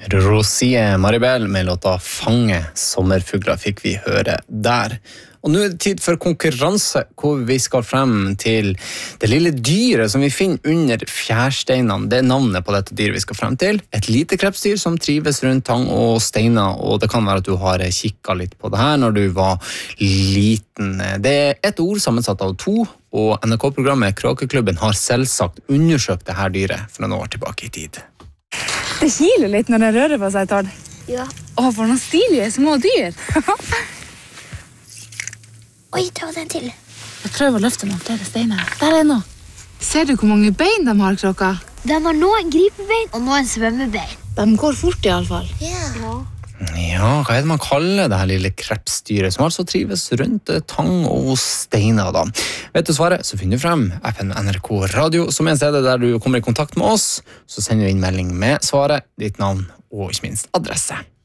Rosie Maribel med låta Fange sommerfugler fikk vi høre der. Og nå det tid for konkurranse, hvor vi skal frem til det lille dyret som vi finner under fjærsteinene. Det navnet på dette dyret vi skal frem til. Et lite krepsdyr som trives rundt tang og steiner, og det kan være at du har kikket litt på det her når du var liten. Det et ord sammensatt av 2, og NRK-programmet Kråkeklubben har selvsagt undersøkt det her dyret for noen år tilbake i tid. Det kiler litt når det rører på seg, Tord. Ja. Å, for noen stilige små dyr. Oi, ta den til. Jeg prøver å løfte noen flere steiner. Der noe. Ser du hvor mange bein de har, Kråka? De har noen gripebein og noen svømmebein. De går fort i alle fall. Ja. Ja, hva er det man kaller det her lille krepsdyret, som altså trives rundt tang og steiner da? Vet du svaret, så finner du frem appen NRK Radio, som en sted der du kommer i kontakt med oss, så sender du inn melding med svaret, ditt navn og ikke minst adresse.